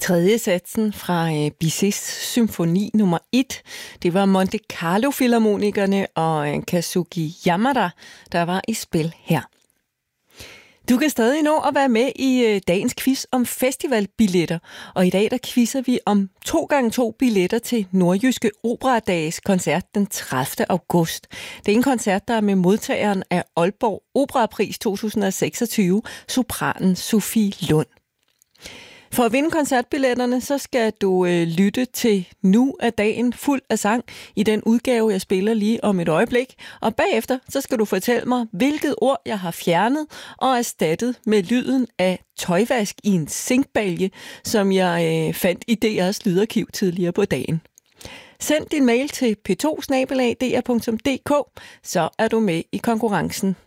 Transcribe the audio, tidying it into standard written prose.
Tredje satsen fra Bizets symfoni nummer 1, det var Monte Carlo Filharmonikerne og Kazuki Yamada, der var i spil her. Du kan stadig nå at være med i dagens quiz om festivalbilletter, og i dag der quizzer vi om 2x2 billetter til Nordjyske Operadages koncert den 30. august. Det er en koncert, der er med modtageren af Aalborg Operapris 2026, sopranen Sofie Lund. For at vinde koncertbilletterne, så skal du lytte til Nu er dagen fuld af sang i den udgave, jeg spiller lige om et øjeblik. Og bagefter, så skal du fortælle mig, hvilket ord jeg har fjernet og erstattet med lyden af tøjvask i en zinkbalje, som jeg fandt i DR's lydarkiv tidligere på dagen. Send din mail til p2@dr.dk, så er du med i konkurrencen.